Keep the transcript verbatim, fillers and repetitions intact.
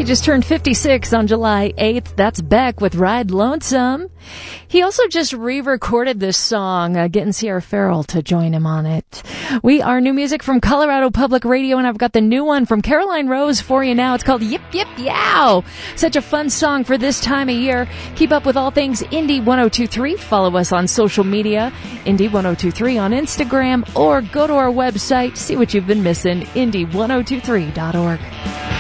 He just turned fifty-six on July eighth. That's Beck with Ride Lonesome. He also just re-recorded this song, uh, getting Sierra Farrell to join him on it. We are new music from Colorado Public Radio, and I've got the new one from Caroline Rose for you now. It's called Yip Yip Yow. Such a fun song for this time of year. Keep up with all things Indie one oh two three. Follow us on social media, Indie one oh two three on Instagram, or go to our website, see what you've been missing, indie one oh two three dot org.